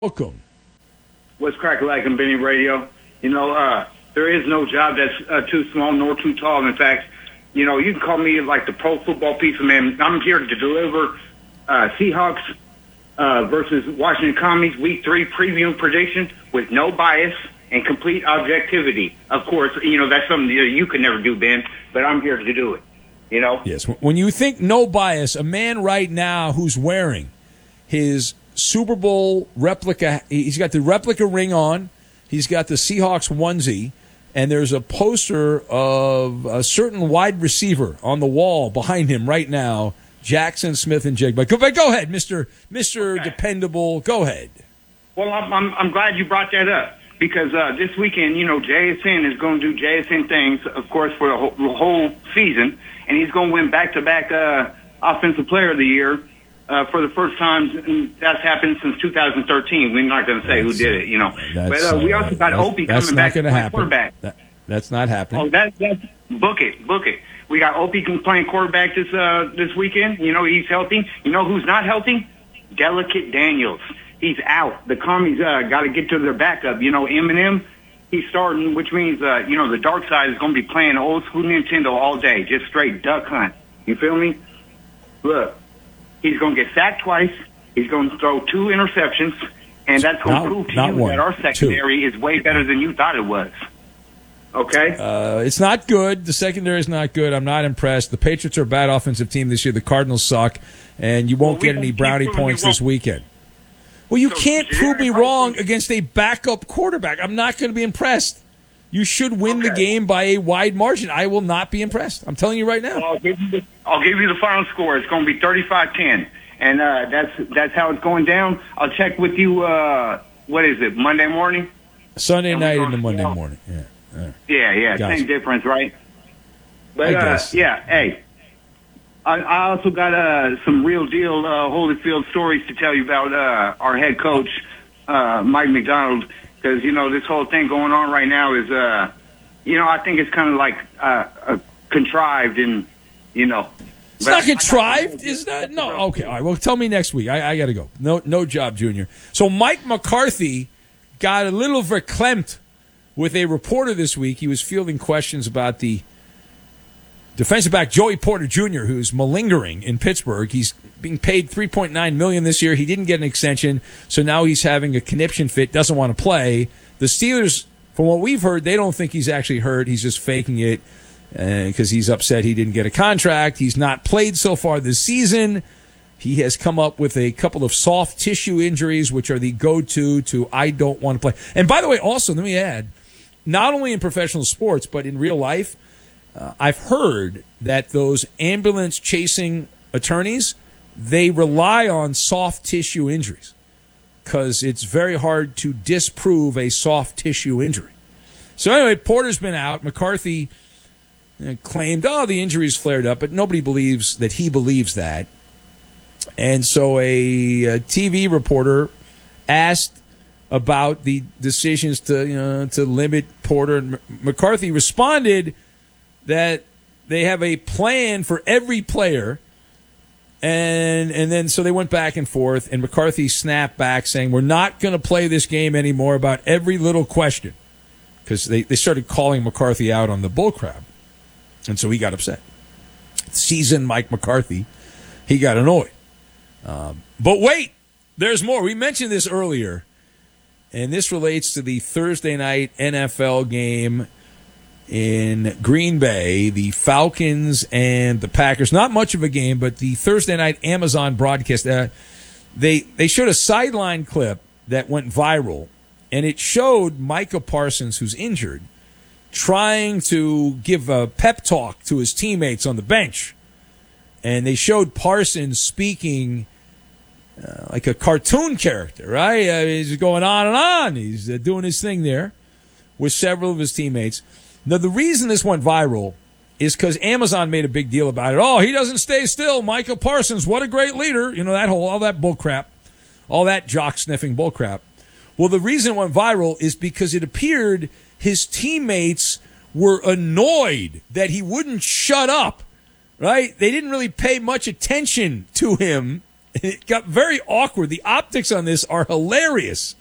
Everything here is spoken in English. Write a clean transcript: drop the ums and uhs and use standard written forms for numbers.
Welcome. What's crack like in Benny Radio? There is no job that's too small nor too tall. In fact, you can call me like the pro football pizza man. I'm here to deliver Seahawks versus Washington Commies Week 3 preview prediction with no bias and complete objectivity. Of course, that's something you could never do, Ben, but I'm here to do it. Yes. When you think no bias, a man right now who's wearing his Super Bowl replica, he's got the replica ring on, he's got the Seahawks onesie, and there's a poster of a certain wide receiver on the wall behind him right now, Jackson Smith-Njigba. Go ahead, Mr. Okay. Dependable. Go ahead. Well, I'm glad you brought that up because this weekend, JSN is going to do JSN things, of course, for the whole season, and he's going to win back-to-back Offensive Player of the Year. For the first time that's happened since 2013. We're not going to say who did it, But we also got Opie coming back to play quarterback. That's not happening. Oh, that's book it. We got Opie playing quarterback this weekend. He's healthy. Who's not healthy? Delicate Daniels. He's out. The Commies got to get to their backup. Eminem, he's starting, which means the dark side is going to be playing old school Nintendo all day, just straight duck hunt. You feel me? Look. He's going to get sacked twice. He's going to throw 2 interceptions, and that's going to prove to you that our secondary is way better than you thought it was. Okay? It's not good. The secondary is not good. I'm not impressed. The Patriots are a bad offensive team this year. The Cardinals suck, and you won't get any brownie points this weekend. Well, you can't prove me wrong against a backup quarterback. I'm not going to be impressed. You should win the game by a wide margin. I will not be impressed. I'm telling you right now. I'll give you the final score. It's going to be 35-10, and that's how it's going down. I'll check with you. What is it? Monday morning? Sunday night into Monday morning. Yeah. Gotcha. Same difference, right? But hey, I also got some real deal Holyfield stories to tell you about our head coach Mike McDonald. Because, this whole thing going on right now is, I think it's kind of like contrived and, It's not contrived, is that? No, okay. All right, well, tell me next week. I got to go. No job, Junior. So Mike McCarthy got a little verklempt with a reporter this week. He was fielding questions about the defensive back Joey Porter Jr., who's malingering in Pittsburgh. He's being paid $3.9 million this year. He didn't get an extension, so now he's having a conniption fit, doesn't want to play. The Steelers, from what we've heard, they don't think he's actually hurt. He's just faking it because he's upset he didn't get a contract. He's not played so far this season. He has come up with a couple of soft tissue injuries, which are the go-to to I don't want to play. And by the way, also, let me add, not only in professional sports, but in real life, I've heard that those ambulance-chasing attorneys, they rely on soft tissue injuries because it's very hard to disprove a soft tissue injury. So anyway, Porter's been out. McCarthy claimed, the injury's flared up, but nobody believes that he believes that. And so a TV reporter asked about the decisions to limit Porter, and McCarthy responded that they have a plan for every player, and then so they went back and forth, and McCarthy snapped back saying, we're not going to play this game anymore about every little question, because they started calling McCarthy out on the bullcrap, and so he got upset. Seasoned Mike McCarthy, he got annoyed. But wait, there's more. We mentioned this earlier, and this relates to the Thursday night NFL game in Green Bay, the Falcons and the Packers. Not much of a game, but the Thursday night Amazon broadcast, they showed a sideline clip that went viral, and it showed Micah Parsons, who's injured, trying to give a pep talk to his teammates on the bench. And they showed Parsons speaking like a cartoon character, right? He's going on and on. He's doing his thing there with several of his teammates. Now, the reason this went viral is because Amazon made a big deal about it. Oh, he doesn't stay still. Micah Parsons, what a great leader. All that bullcrap, all that jock-sniffing bullcrap. Well, the reason it went viral is because it appeared his teammates were annoyed that he wouldn't shut up, right? They didn't really pay much attention to him It got very awkward. The optics on this are hilarious.